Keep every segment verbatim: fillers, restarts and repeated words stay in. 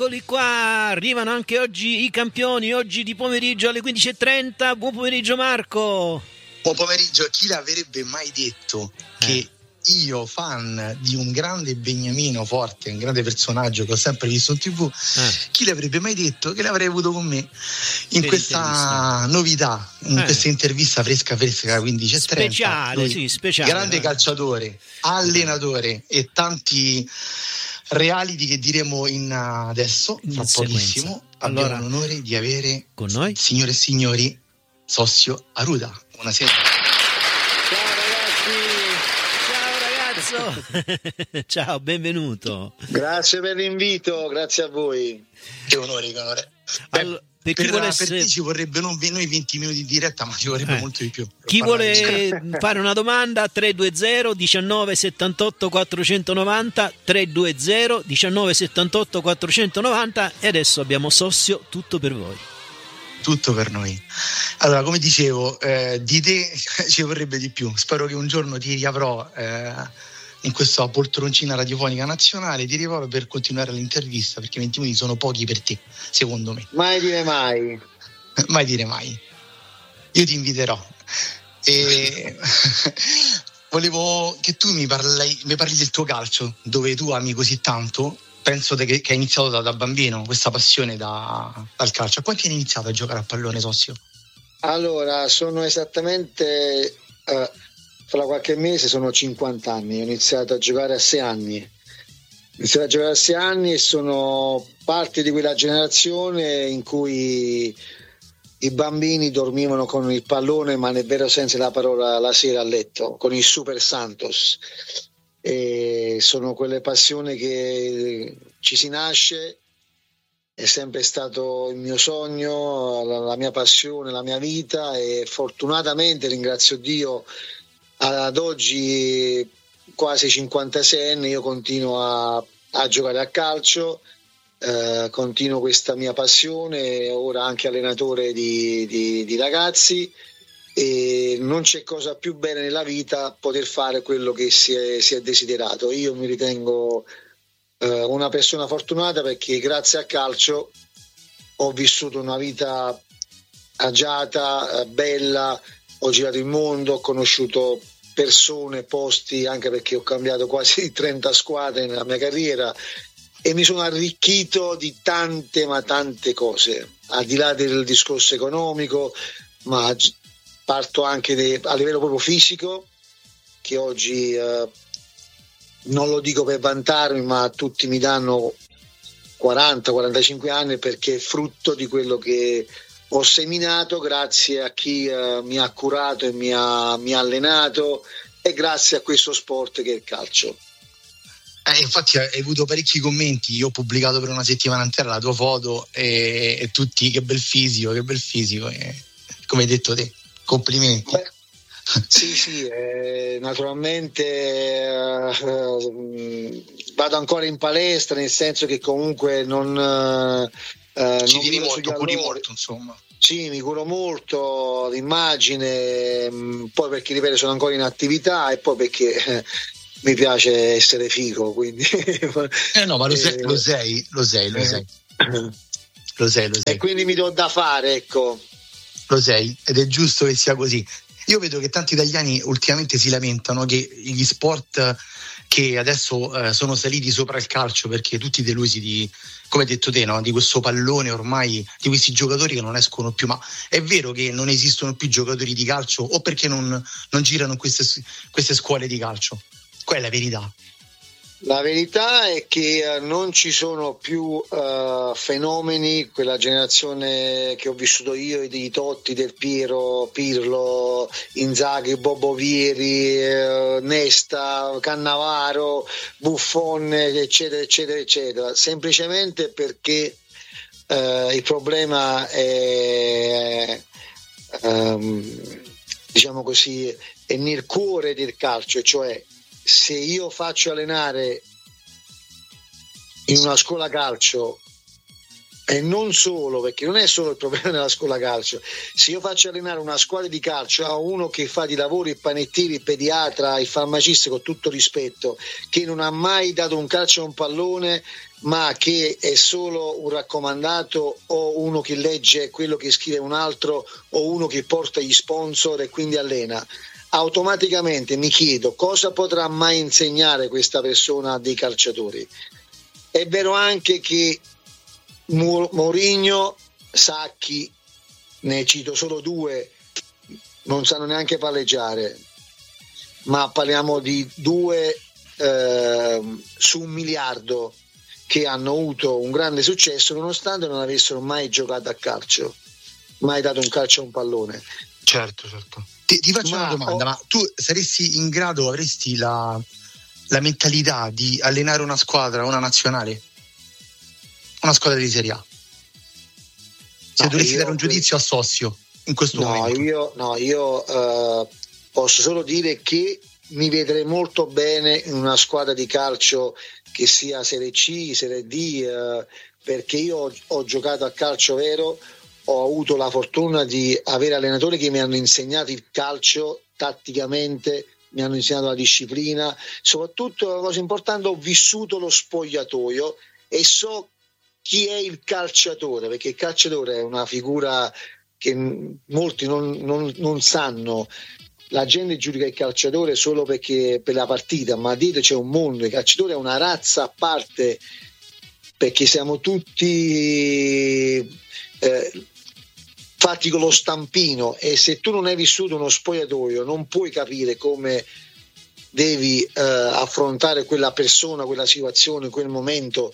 Eccoli qua, arrivano anche oggi i campioni, oggi di pomeriggio alle quindici e trenta. Buon pomeriggio Marco. Buon pomeriggio. Chi l'avrebbe mai detto eh. che io, fan di un grande Beniamino Forte, un grande personaggio che ho sempre visto in tv, eh. chi l'avrebbe mai detto che l'avrei avuto con me in per questa novità, in eh. questa intervista fresca fresca quindici e trenta. Speciale, sì, speciale. Grande eh. calciatore, allenatore e tanti reality che diremo in adesso, in fra pochissimo. Allora, abbiamo l'onore di avere con noi, signore e signori, Sossio Aruda. Buonasera. Ciao ragazzo. Ciao, benvenuto. Grazie per l'invito, grazie a voi. Che onore, che onore. Allora, per, per, volesse... per te ci vorrebbe non noi venti minuti di diretta, ma ci vorrebbe eh. molto di più. Chi vuole di... fare una domanda? tre due zero diciannove settantotto quattrocentonovanta tre due zero diciannove settantotto quattrocentonovanta. E adesso abbiamo Sossio, tutto per voi. Tutto per noi. Allora, come dicevo, eh, di te ci vorrebbe di più. Spero che un giorno ti riavrò eh, in questa poltroncina radiofonica nazionale, ti riavrò per continuare l'intervista, perché venti minuti sono pochi per te, secondo me. Mai dire mai. Mai dire mai. Io ti inviterò. E volevo che tu mi parli, mi parli del tuo calcio, dove tu ami così tanto. Penso che, che hai iniziato da, da bambino questa passione da, dal calcio. A quanti hai iniziato a giocare a pallone, Sossio? Allora, sono esattamente uh, fra qualche mese sono cinquanta anni. Ho iniziato a giocare a sei anni. Ho iniziato a giocare a sei anni e sono parte di quella generazione in cui i bambini dormivano con il pallone, ma nel vero senso della parola, la sera a letto, con il Super Santos. E sono quelle passioni che ci si nasce, è sempre stato il mio sogno, la, la mia passione, la mia vita, e fortunatamente, ringrazio Dio, ad oggi quasi cinquantasei anni io continuo a, a giocare a calcio, eh, continuo questa mia passione, ora anche allenatore di, di, di ragazzi. E non c'è cosa più bella nella vita poter fare quello che si è, si è desiderato. Io mi ritengo eh, una persona fortunata, perché grazie al calcio ho vissuto una vita agiata, eh, bella, ho girato il mondo, ho conosciuto persone, posti, anche perché ho cambiato quasi trenta squadre nella mia carriera, e mi sono arricchito di tante ma tante cose, al di là del discorso economico, ma parto anche de, a livello proprio fisico, che oggi eh, non lo dico per vantarmi, ma tutti mi danno quaranta quarantacinque anni, perché è frutto di quello che ho seminato grazie a chi eh, mi ha curato e mi ha, mi ha allenato, e grazie a questo sport che è il calcio. Eh, infatti hai avuto parecchi commenti, io ho pubblicato per una settimana intera la tua foto e, e tutti che bel fisico, che bel fisico, e, come hai detto te. Complimenti. Beh, sì, sì, eh, naturalmente eh, vado ancora in palestra, nel senso che comunque non eh, ci non tieni molto, curi molto, insomma. Sì, mi curo molto l'immagine, mh, poi perché ripeto sono ancora in attività, e poi perché eh, mi piace essere figo, quindi eh no, ma lo sei, lo sei, lo sei, lo sei. Lo sei, lo sei. E quindi mi do da fare, ecco. Lo sei, ed è giusto che sia così. Io vedo che tanti italiani ultimamente si lamentano che gli sport che adesso eh, sono saliti sopra il calcio, perché tutti delusi di, come hai detto te, no? Di questo pallone ormai, di questi giocatori che non escono più. Ma è vero che non esistono più giocatori di calcio, o perché non, non girano queste, queste scuole di calcio? Qual è la verità? La verità è che non ci sono più uh, fenomeni, quella generazione che ho vissuto io, di Totti, Del Piero, Pirlo, Inzaghi, Bobo Vieri, uh, Nesta, Cannavaro, Buffon, eccetera, eccetera, eccetera. Semplicemente perché uh, il problema è, um, diciamo così, è nel cuore del calcio, cioè se io faccio allenare in una scuola calcio E non solo, perché non è solo il problema della scuola calcio. Se io faccio allenare una squadra di calcio a uno che fa di lavoro il panettiere, il pediatra, il farmacista, con tutto rispetto, che non ha mai dato un calcio a un pallone, ma che è solo un raccomandato, o uno che legge quello che scrive un altro, o uno che porta gli sponsor e quindi allena, automaticamente mi chiedo cosa potrà mai insegnare questa persona dei calciatori. È vero anche che Mourinho, Sacchi, ne cito solo due, non sanno neanche palleggiare, ma parliamo di due eh, su un miliardo che hanno avuto un grande successo nonostante non avessero mai giocato a calcio, mai dato un calcio a un pallone. Certo, certo. Ti, ti faccio ma, una domanda, oh, ma tu saresti in grado, avresti la, la mentalità di allenare una squadra, una nazionale? Una squadra di Serie A? Se no, dovessi dare un giudizio a Sossio in questo no, momento. Io, no, io uh, posso solo dire che mi vedrei molto bene in una squadra di calcio che sia Serie C, Serie D, uh, perché io ho, ho giocato a calcio vero, ho avuto la fortuna di avere allenatori che mi hanno insegnato il calcio tatticamente, mi hanno insegnato la disciplina, soprattutto la cosa importante, ho vissuto lo spogliatoio e so chi è il calciatore, perché il calciatore è una figura che molti non, non, non sanno. La gente giudica il calciatore solo perché per la partita, ma dietro c'è un mondo. Il calciatore è una razza a parte, perché siamo tutti eh, fatti con lo stampino, e se tu non hai vissuto uno spogliatoio non puoi capire come devi eh, affrontare quella persona, quella situazione, quel momento.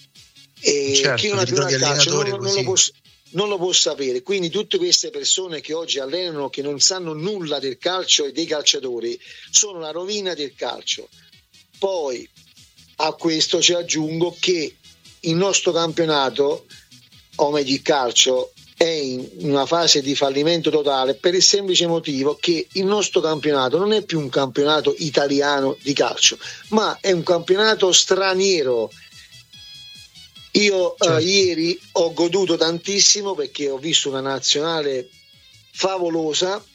E certo, chi non ha giocato a calcio non, non, lo può, non lo può sapere. Quindi tutte queste persone che oggi allenano, che non sanno nulla del calcio e dei calciatori, sono la rovina del calcio. Poi a questo ci aggiungo che il nostro campionato, o meglio il calcio, è in una fase di fallimento totale per il semplice motivo che il nostro campionato non è più un campionato italiano di calcio, ma è un campionato straniero. Io certo. eh, ieri ho goduto tantissimo perché ho visto una nazionale favolosa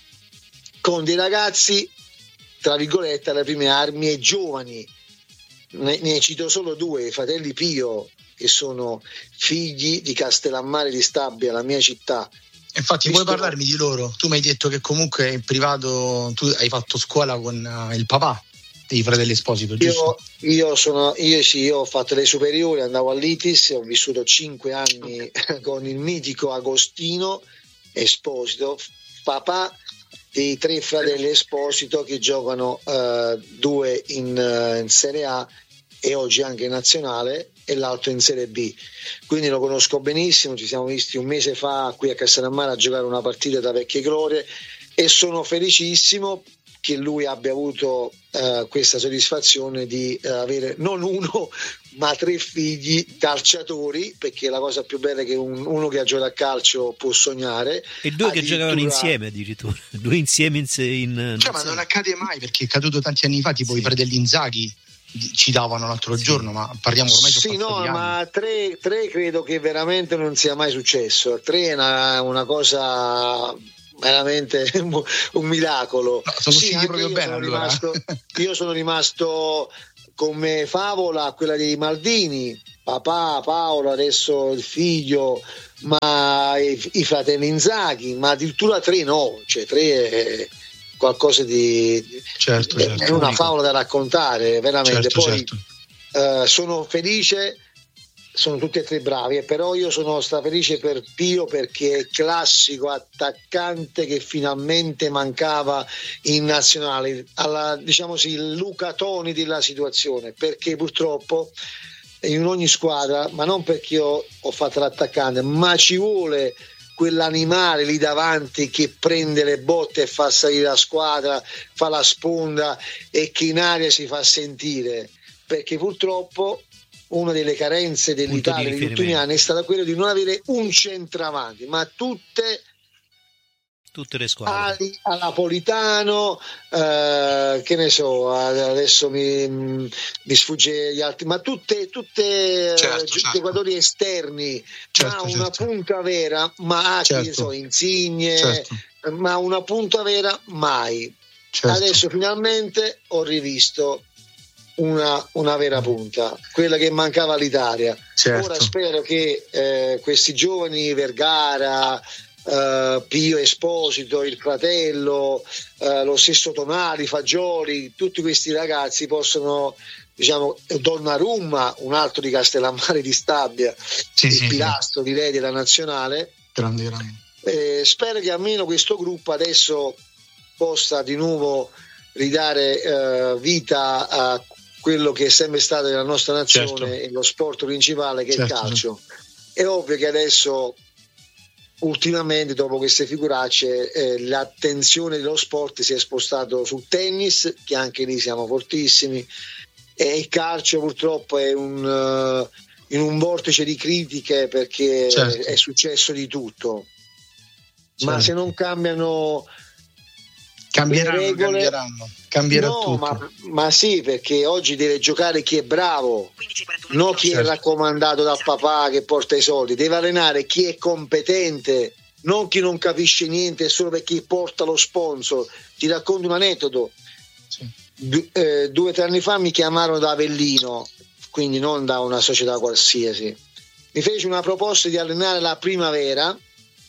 con dei ragazzi, tra virgolette, alle prime armi, e giovani. Ne, ne cito solo due, i fratelli Pio, che sono figli di Castellammare di Stabia, la mia città. Infatti, Visto... vuoi parlarmi di loro? Tu mi hai detto che comunque in privato tu hai fatto scuola con uh, il papà dei fratelli Esposito, giusto? Io, io sono io sì, io ho fatto le superiori, andavo all'I T I S, ho vissuto cinque anni con il mitico Agostino Esposito, papà dei tre fratelli Esposito che giocano uh, due in, uh, in Serie A e oggi anche in nazionale, e l'altro in Serie B, quindi lo conosco benissimo. Ci siamo visti un mese fa qui a Castellammare a giocare una partita da vecchie glorie e sono felicissimo che lui abbia avuto uh, questa soddisfazione di uh, avere non uno ma tre figli calciatori, perché la cosa più bella è che un, uno che ha giocato a calcio può sognare, e due che giocavano insieme addirittura, due insieme in, in cioè, ma non accade mai, perché è accaduto tanti anni fa, tipo sì. I fratelli Inzaghi ci davano l'altro sì. giorno, ma parliamo ormai sì no ma tre, tre credo che veramente non sia mai successo. Tre è una, una cosa veramente un miracolo. No, sono sì, usciti proprio io bene sono allora. rimasto, io sono rimasto come favola quella dei Maldini, papà, Paolo, adesso il figlio, ma i, i fratelli Inzaghi, ma addirittura tre no, cioè tre è qualcosa di certo, certo, è una favola da raccontare veramente. Certo, poi certo. Uh, sono felice, sono tutti e tre bravi, però io sono strafelice per Pio, perché è classico attaccante che finalmente mancava in nazionale, alla, diciamo così, il Luca Toni della situazione, perché purtroppo in ogni squadra, ma non perché io ho fatto l'attaccante, ma ci vuole quell'animale lì davanti che prende le botte e fa salire la squadra, fa la sponda e che in aria si fa sentire, perché purtroppo una delle carenze dell'Italia negli ultimi anni è stata quella di non avere un centravanti, ma tutte tutte le squadre, Ali, a Napolitano, eh, che ne so, adesso mi, mi sfugge gli altri, ma tutte, tutte certo, eh, certo. giocatori esterni, certo, ma una certo. punta vera, ma certo. che ne so, Insigne, certo. ma una punta vera mai. Certo. Adesso finalmente ho rivisto una, una vera punta, quella che mancava all'Italia. Certo. Ora spero che eh, questi giovani, Vergara, Uh, Pio Esposito, il fratello, uh, lo stesso Tonali, Fagioli, tutti questi ragazzi possono, diciamo, Donnarumma, un altro di Castellammare di Stabia, sì, il sì, pilastro sì. direi della nazionale. Grande, grande. Eh, spero che almeno questo gruppo adesso possa di nuovo ridare uh, vita a quello che è sempre stato nella nostra nazione certo. e lo sport principale che certo, è il calcio. Certo. È ovvio che adesso ultimamente, dopo queste figuracce, eh, l'attenzione dello sport si è spostato sul tennis, che anche lì siamo fortissimi, e il calcio purtroppo è un, uh, in un vortice di critiche perché certo. è successo di tutto. Certo. Ma se non cambiano cambieranno, le regole, cambieranno. Cambierà no, tutto. Ma, ma sì, perché oggi deve giocare chi è bravo, non chi certo. è raccomandato dal papà che porta i soldi. Deve allenare chi è competente, non chi non capisce niente solo perché porta lo sponsor. Ti racconto un aneddoto. Sì. Du- eh, due o tre anni fa mi chiamarono da Avellino, quindi non da una società qualsiasi. Mi fece una proposta di allenare la Primavera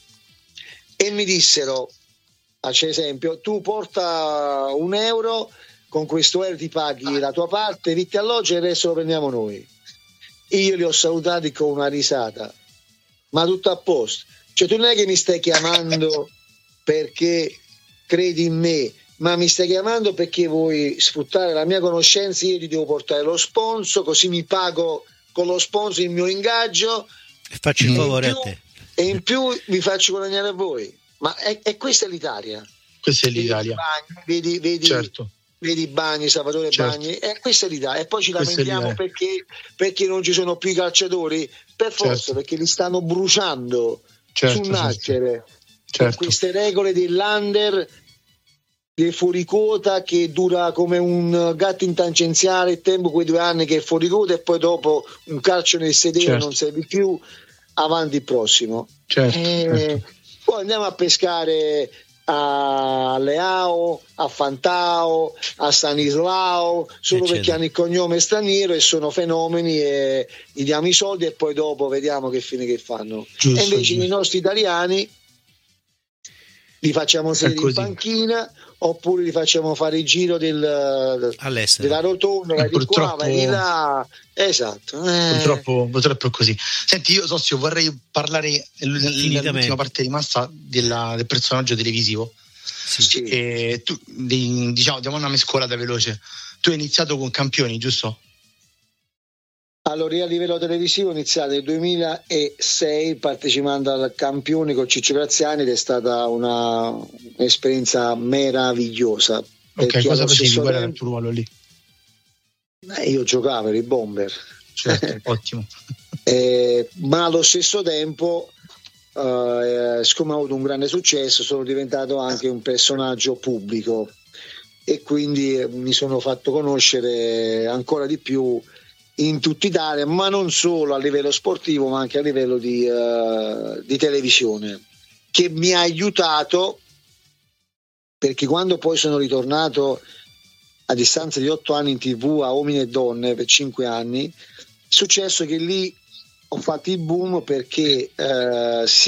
e mi dissero: ad esempio, tu porta un euro, con questo euro ti paghi la tua parte, vitti alloggio e il resto lo prendiamo noi. Io li ho salutati con una risata, ma tutto a posto. Cioè, tu non è che mi stai chiamando perché credi in me, ma mi stai chiamando perché vuoi sfruttare la mia conoscenza. Io ti devo portare lo sponsor, così mi pago con lo sponsor il mio ingaggio e faccio il favore a te, e in più vi faccio guadagnare a voi. Ma è, è questa è l'Italia. Questa è l'Italia. Vedi, vedi, certo. vedi Bagni, Salvatore certo. Bagni, e questa è l'Italia. E poi ci questa lamentiamo perché, perché non ci sono più i calciatori, per forza, certo. perché li stanno bruciando certo, sul nascere. Certo. Queste regole dell'under, del fuoricota che dura come un gatto in tangenziale, il tempo, quei due anni che è fuoricota, e poi dopo un calcio nel sedere certo. non serve più, avanti il prossimo. Certo, e, certo. Poi andiamo a pescare a Leao, a Fantao, a Stanislao, solo Eccetera. perché hanno il cognome straniero e sono fenomeni, e gli diamo i soldi e poi dopo vediamo che fine che fanno. Giusto, e invece giusto. i nostri italiani li facciamo sedere in panchina, oppure li facciamo fare il giro del, della rotonda, vai di qua, vai di là. Esatto. Eh. Purtroppo, purtroppo è così. Senti, io Sossio vorrei parlare nell'ultima parte rimasta della, del personaggio televisivo. Sì. E tu, di, diciamo, diamo una mescolata veloce. Tu hai iniziato con Campioni, giusto? Allora, io a livello televisivo ho iniziato nel duemilasei partecipando al Campioni con Ciccio Graziani, ed è stata una, un'esperienza meravigliosa. Ok, cosa facevi? Qual era il tuo ruolo lì? Eh, io giocavo, ero i Bomber. Certo, ottimo. Eh, ma allo stesso tempo, eh, siccome ho avuto un grande successo, sono diventato anche un personaggio pubblico, e quindi mi sono fatto conoscere ancora di più in tutta Italia, ma non solo a livello sportivo, ma anche a livello di, uh, di televisione, che mi ha aiutato, perché quando poi sono ritornato a distanza di otto anni in tivù a Uomini e Donne per cinque anni, è successo che lì ho fatto il boom, perché uh,